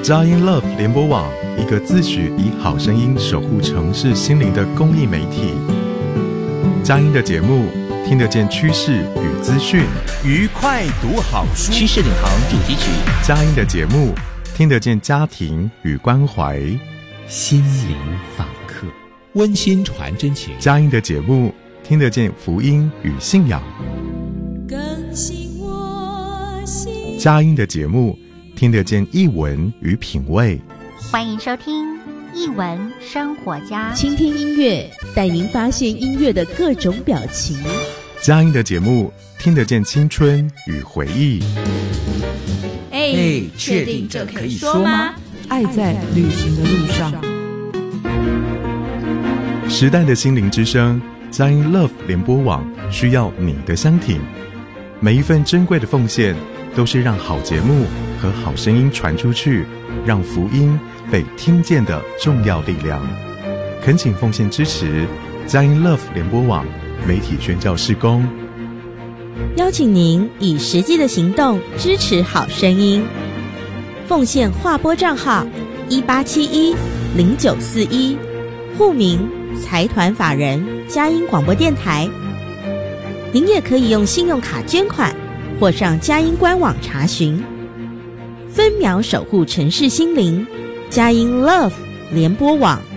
佳音 Love 联播网，一个自诩以好声音守护城市心灵的公益媒体。佳音的节目听得见趋势与资讯， 愉快读好书， 趋势领航主题曲。 佳音的节目听得见家庭与关怀， 心灵访客，温馨传真情。 佳音的节目听得见福音与信仰， 更新我心。 佳音的节目听得见艺文与品味。 欢迎收听艺文生活家， 倾听音乐，带您发现音乐的各种表情。 佳音的节目听得见青春与回忆。 确定这可以说吗？ 爱在旅行的路上。 时代的心灵之声，佳音 Love 联播网需要你的相挺。每一份珍贵的奉献，都是让好节目和好声音传出去，让福音被听见的重要力量。恳请奉献支持佳音 Love 联播网媒体宣教事工， 邀请您以实际的行动支持好声音。奉献划拨账号18710941，户名财团法人佳音广播电台。您也可以用信用卡捐款，或上佳音官网查询。分秒守护城市心灵，佳音 Love 联播网。